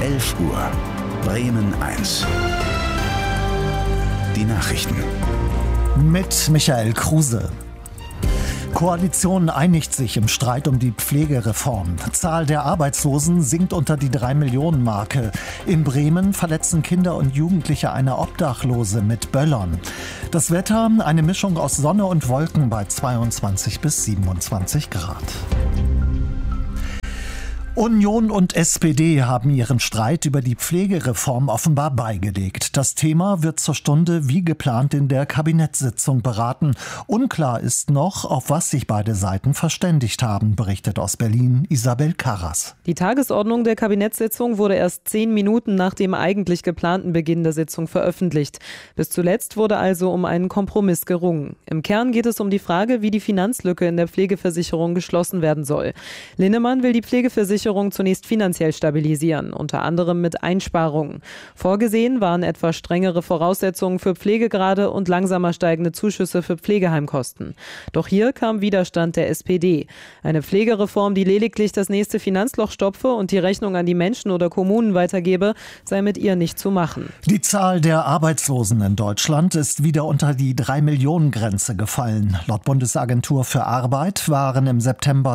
11 Uhr. Bremen 1. Die Nachrichten. Mit Michael Kruse. Koalition einigt sich im Streit um die Pflegereform. Zahl der Arbeitslosen sinkt unter die 3-Millionen-Marke. In Bremen verletzen Kinder und Jugendliche eine Obdachlose mit Böllern. Das Wetter, eine Mischung aus Sonne und Wolken bei 22 bis 27 Grad. Union und SPD haben ihren Streit über die Pflegereform offenbar beigelegt. Das Thema wird zur Stunde wie geplant in der Kabinettssitzung beraten. Unklar ist noch, auf was sich beide Seiten verständigt haben, berichtet aus Berlin Isabel Karras. Die Tagesordnung der Kabinettssitzung wurde erst 10 Minuten nach dem eigentlich geplanten Beginn der Sitzung veröffentlicht. Bis zuletzt wurde also um einen Kompromiss gerungen. Im Kern geht es um die Frage, wie die Finanzlücke in der Pflegeversicherung geschlossen werden soll. Linnemann will die Pflegeversicherung zunächst finanziell stabilisieren, unter anderem mit Einsparungen. Vorgesehen waren etwa strengere Voraussetzungen für Pflegegrade und langsamer steigende Zuschüsse für Pflegeheimkosten. Doch hier kam Widerstand der SPD. Eine Pflegereform, die lediglich das nächste Finanzloch stopfe und die Rechnung an die Menschen oder Kommunen weitergebe, sei mit ihr nicht zu machen. Die Zahl der Arbeitslosen in Deutschland ist wieder unter die 3-Millionen-Grenze gefallen. Laut Bundesagentur für Arbeit waren im September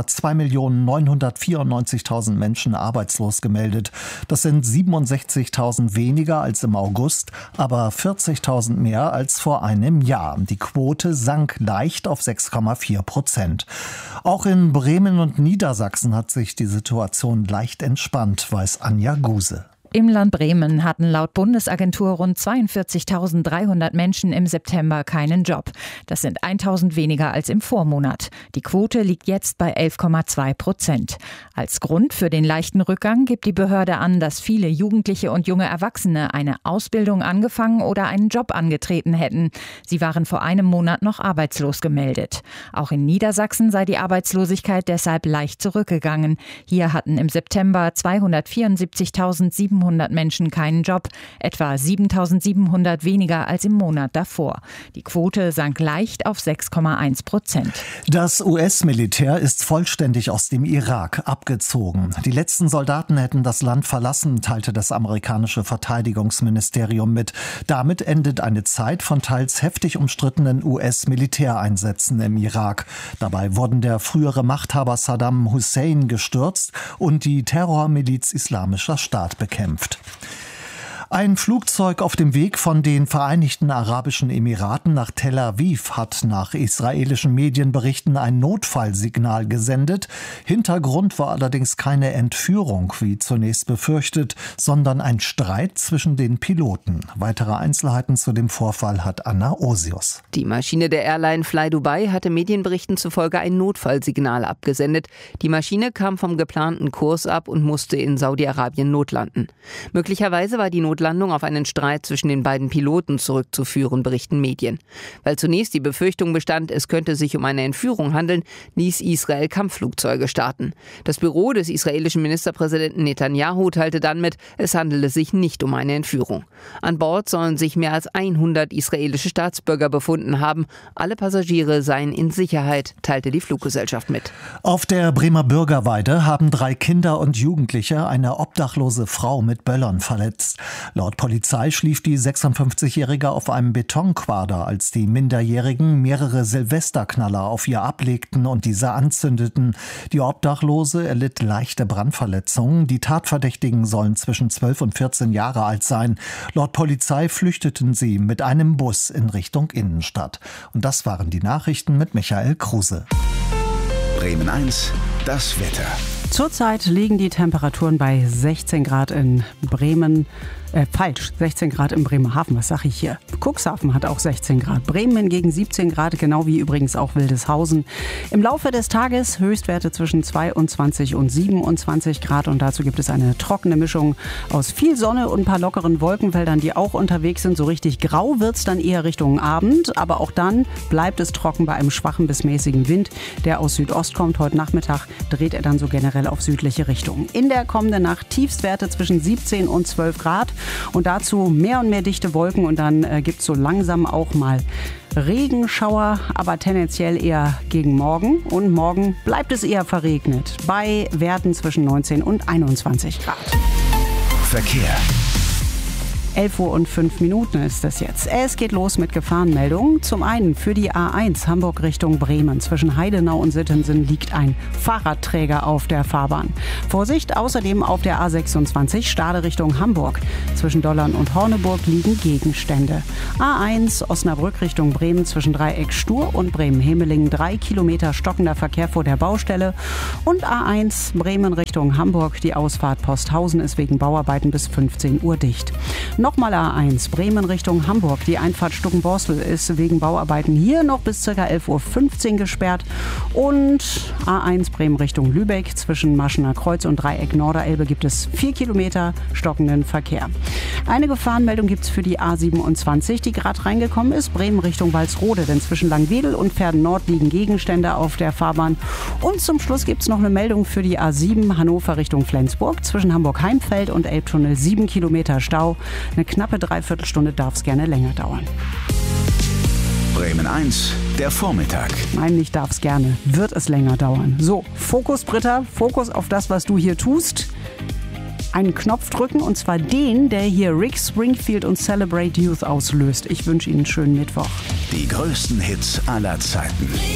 2.994.000 Menschen arbeitslos gemeldet. Das sind 67.000 weniger als im August, aber 40.000 mehr als vor einem Jahr. Die Quote sank leicht auf 6,4%. Auch in Bremen und Niedersachsen hat sich die Situation leicht entspannt, weiß Anja Guse. Im Land Bremen hatten laut Bundesagentur rund 42.300 Menschen im September keinen Job. Das sind 1.000 weniger als im Vormonat. Die Quote liegt jetzt bei 11,2%. Als Grund für den leichten Rückgang gibt die Behörde an, dass viele Jugendliche und junge Erwachsene eine Ausbildung angefangen oder einen Job angetreten hätten. Sie waren vor einem Monat noch arbeitslos gemeldet. Auch in Niedersachsen sei die Arbeitslosigkeit deshalb leicht zurückgegangen. Hier hatten im September 274.700 Menschen keinen Job, etwa 7.700 weniger als im Monat davor. Die Quote sank leicht auf 6,1%. Das US-Militär ist vollständig aus dem Irak abgezogen. Die letzten Soldaten hätten das Land verlassen, teilte das amerikanische Verteidigungsministerium mit. Damit endet eine Zeit von teils heftig umstrittenen US-Militäreinsätzen im Irak. Dabei wurden der frühere Machthaber Saddam Hussein gestürzt und die Terrormiliz Islamischer Staat bekämpft. Ein Flugzeug auf dem Weg von den Vereinigten Arabischen Emiraten nach Tel Aviv hat nach israelischen Medienberichten ein Notfallsignal gesendet. Hintergrund war allerdings keine Entführung, wie zunächst befürchtet, sondern ein Streit zwischen den Piloten. Weitere Einzelheiten zu dem Vorfall hat Anna Osius. Die Maschine der Airline Fly Dubai hatte Medienberichten zufolge ein Notfallsignal abgesendet. Die Maschine kam vom geplanten Kurs ab und musste in Saudi-Arabien notlanden. Möglicherweise war die Notlandung auf einen Streit zwischen den beiden Piloten zurückzuführen, berichten Medien. Weil zunächst die Befürchtung bestand, es könnte sich um eine Entführung handeln, ließ Israel Kampfflugzeuge starten. Das Büro des israelischen Ministerpräsidenten Netanyahu teilte dann mit, es handele sich nicht um eine Entführung. An Bord sollen sich mehr als 100 israelische Staatsbürger befunden haben. Alle Passagiere seien in Sicherheit, teilte die Fluggesellschaft mit. Auf der Bremer Bürgerweide haben 3 Kinder und Jugendliche eine obdachlose Frau mit Böllern verletzt. Laut Polizei schlief die 56-Jährige auf einem Betonquader, als die Minderjährigen mehrere Silvesterknaller auf ihr ablegten und diese anzündeten. Die Obdachlose erlitt leichte Brandverletzungen. Die Tatverdächtigen sollen zwischen 12 und 14 Jahre alt sein. Laut Polizei flüchteten sie mit einem Bus in Richtung Innenstadt. Und das waren die Nachrichten mit Michael Kruse. Bremen 1, das Wetter. Zurzeit liegen die Temperaturen bei 16 Grad in Bremen. 16 Grad in Bremerhaven, was sage ich hier? Cuxhaven hat auch 16 Grad. Bremen hingegen 17 Grad, genau wie übrigens auch Wildeshausen. Im Laufe des Tages Höchstwerte zwischen 22 und 27 Grad und dazu gibt es eine trockene Mischung aus viel Sonne und ein paar lockeren Wolkenfeldern, die auch unterwegs sind. So richtig grau wird es dann eher Richtung Abend, aber auch dann bleibt es trocken bei einem schwachen bis mäßigen Wind, der aus Südost kommt. Heute Nachmittag dreht er dann so generell auf südliche Richtung. In der kommenden Nacht Tiefstwerte zwischen 17 und 12 Grad. Und dazu mehr und mehr dichte Wolken und dann gibt es so langsam auch mal Regenschauer, aber tendenziell eher gegen morgen. Und morgen bleibt es eher verregnet bei Werten zwischen 19 und 21 Grad. Verkehr. 11:05 Uhr ist es jetzt. Es geht los mit Gefahrenmeldungen. Zum einen für die A1 Hamburg Richtung Bremen. Zwischen Heidenau und Sittensen liegt ein Fahrradträger auf der Fahrbahn. Vorsicht, außerdem auf der A26 Stade Richtung Hamburg. Zwischen Dollern und Horneburg liegen Gegenstände. A1 Osnabrück Richtung Bremen zwischen Dreieck Stur und Bremen-Hemelingen 3 Kilometer stockender Verkehr vor der Baustelle. Und A1 Bremen Richtung Hamburg. Die Ausfahrt Posthausen ist wegen Bauarbeiten bis 15 Uhr dicht. Nochmal A1 Bremen Richtung Hamburg. Die Einfahrt Stuckenborstel ist wegen Bauarbeiten hier noch bis ca. 11:15 Uhr gesperrt. Und A1 Bremen Richtung Lübeck zwischen Maschener Kreuz und Dreieck Norderelbe gibt es 4 Kilometer stockenden Verkehr. Eine Gefahrenmeldung gibt es für die A27, die gerade reingekommen ist. Bremen Richtung Walsrode, denn zwischen Langwedel und Verden Nord liegen Gegenstände auf der Fahrbahn. Und zum Schluss gibt es noch eine Meldung für die A7 Hannover Richtung Flensburg. Zwischen Hamburg-Heimfeld und Elbtunnel 7 Kilometer Stau. Eine knappe Dreiviertelstunde darf es gerne länger dauern. Bremen 1, der Vormittag. Nein, nicht darf es gerne. Wird es länger dauern. So, Fokus, Britta. Fokus auf das, was du hier tust. Einen Knopf drücken, und zwar den, der hier Rick Springfield und Celebrate Youth auslöst. Ich wünsche Ihnen einen schönen Mittwoch. Die größten Hits aller Zeiten.